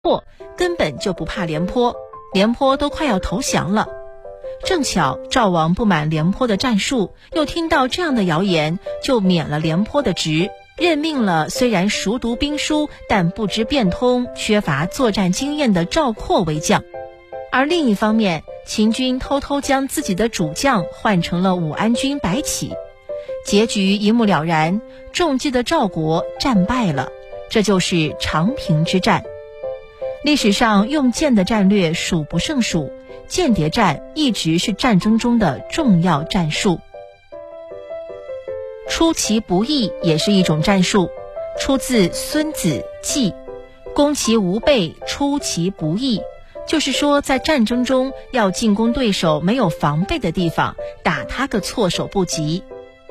破，根本就不怕廉颇，廉颇都快要投降了。正巧赵王不满廉颇的战术，又听到这样的谣言，就免了廉颇的职，任命了虽然熟读兵书但不知变通、缺乏作战经验的赵括为将。而另一方面，秦军偷偷将自己的主将换成了武安军白起，结局一目了然，中计的赵国战败了，这就是长平之战。历史上用箭的战略数不胜数，间谍战一直是战争中的重要战术。出其不意也是一种战术，出自《孙子记》，攻其无备，出其不意，就是说在战争中要进攻对手没有防备的地方，打他个措手不及。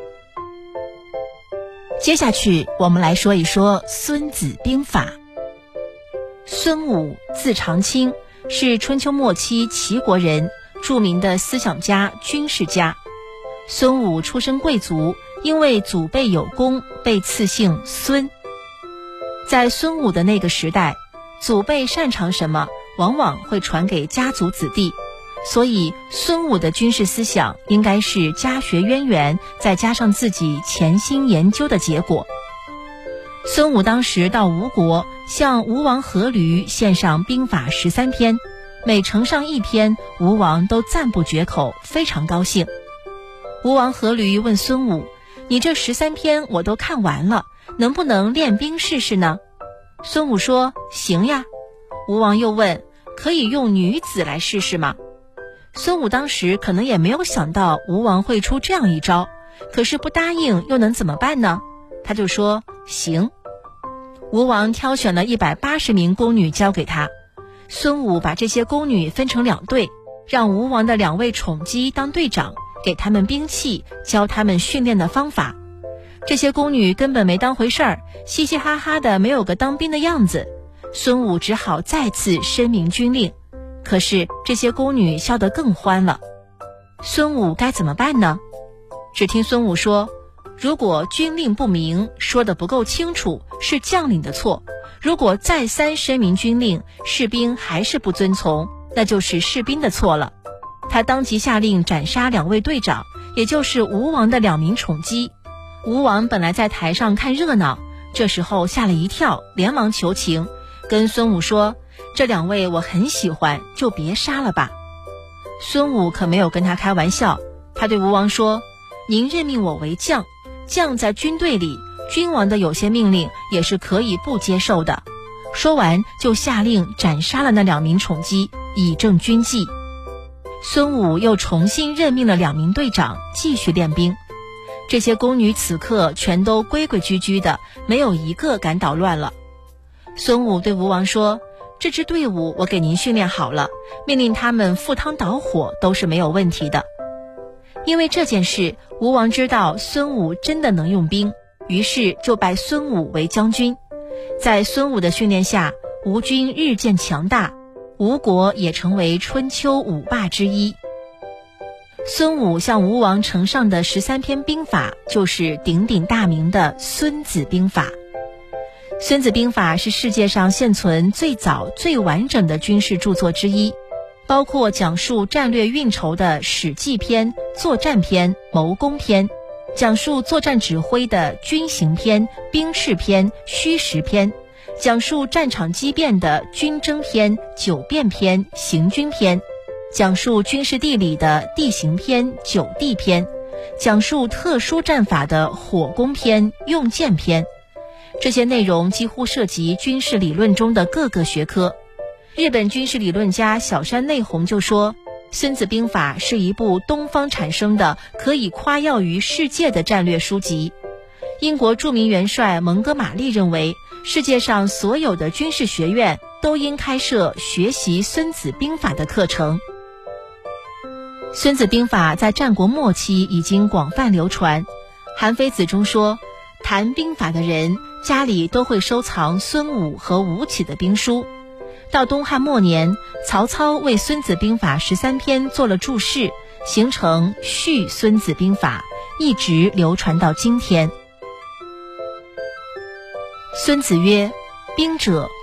接下去我们来说一说孙子兵法。孙武字长卿，是春秋末期齐国人，著名的思想家、军事家。孙武出身贵族，因为祖辈有功，被赐姓孙。在孙武的那个时代，祖辈擅长什么，往往会传给家族子弟，所以孙武的军事思想应该是家学渊源，再加上自己潜心研究的结果。孙武当时到吴国，向吴王阖闾献上兵法13篇，每呈上一篇，吴王都赞不绝口，非常高兴。吴王阖闾问孙武：你这13篇我都看完了，能不能练兵试试呢？孙武说：行呀。吴王又问：可以用女子来试试吗？孙武当时可能也没有想到吴王会出这样一招，可是不答应又能怎么办呢？他就说行。吴王挑选了180名宫女交给他，孙武把这些宫女分成2队，让吴王的2位宠姬当队长，给他们兵器，教他们训练的方法。这些宫女根本没当回事儿，嘻嘻哈哈的，没有个当兵的样子。孙武只好再次申明军令，可是这些宫女笑得更欢了。孙武该怎么办呢？只听孙武说：如果军令不明，说得不够清楚，是将领的错；如果再三申明军令，士兵还是不遵从，那就是士兵的错了。他当即下令斩杀2位队长，也就是吴王的2名宠姬。吴王本来在台上看热闹，这时候吓了一跳，连忙求情，跟孙武说：这2位我很喜欢，就别杀了吧。孙武可没有跟他开玩笑，他对吴王说：您任命我为将，将在军队里，君王的有些命令也是可以不接受的。说完就下令斩杀了那2名宠姬，以正军纪。孙武又重新任命了2名队长，继续练兵。这些宫女此刻全都规规矩矩的，没有一个敢捣乱了。孙武对吴王说：这支队伍我给您训练好了，命令他们赴汤蹈火都是没有问题的。因为这件事，吴王知道孙武真的能用兵，于是就拜孙武为将军。在孙武的训练下，吴军日渐强大，吴国也成为春秋5霸之一。孙武向吴王呈上的13篇兵法，就是鼎鼎大名的孙子兵法。孙子兵法是世界上现存最早最完整的军事著作之一，包括讲述战略运筹的史记篇、作战篇、谋攻篇，讲述作战指挥的军行篇、兵事篇、虚实篇，讲述战场机变的军争篇、九变篇、行军篇，讲述军事地理的地形篇、九地篇，讲述特殊战法的火攻篇、用箭篇。这些内容几乎涉及军事理论中的各个学科。日本军事理论家小山内弘就说，孙子兵法是一部东方产生的可以夸耀于世界的战略书籍。英国著名元帅蒙哥马利认为，世界上所有的军事学院都应开设学习孙子兵法的课程。孙子兵法在战国末期已经广泛流传。韩非子中说，谈兵法的人家里都会收藏孙武和吴起的兵书。到东汉末年，曹操为孙子兵法13篇做了注释，形成续孙子兵法，一直流传到今天。孙子曰：兵者，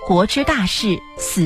国之大事，死